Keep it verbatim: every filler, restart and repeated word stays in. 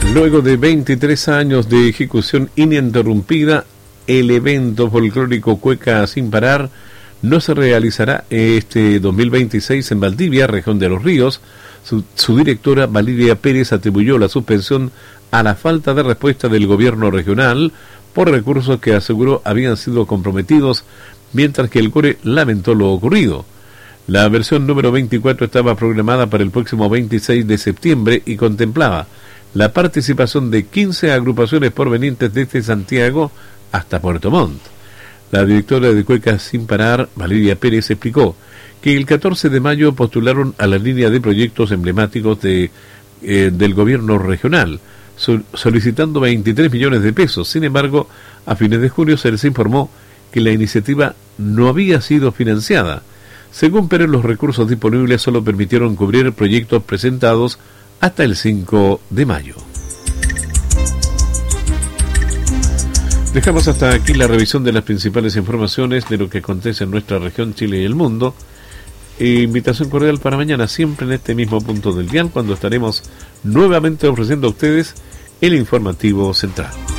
Luego de veintitrés años de ejecución ininterrumpida, el evento folclórico Cueca Sin Parar no se realizará este dos mil veintiséis en Valdivia, región de Los Ríos. Su, su directora, Valeria Pérez, atribuyó la suspensión a la falta de respuesta del gobierno regional por recursos que aseguró habían sido comprometidos, mientras que el C O R E lamentó lo ocurrido. La versión número veinticuatro estaba programada para el próximo veintiséis de septiembre y contemplaba la participación de quince agrupaciones provenientes desde Santiago hasta Puerto Montt. La directora de Cueca Sin Parar, Valeria Pérez, explicó que el catorce de mayo postularon a la línea de proyectos emblemáticos de, eh, del gobierno regional, sol, solicitando veintitrés millones de pesos. Sin embargo, a fines de junio se les informó que la iniciativa no había sido financiada. Según Pérez, los recursos disponibles solo permitieron cubrir proyectos presentados hasta el cinco de mayo. Dejamos hasta aquí la revisión de las principales informaciones de lo que acontece en nuestra región, Chile y el mundo. E invitación cordial para mañana, siempre en este mismo punto del dial, cuando estaremos nuevamente ofreciendo a ustedes el informativo central.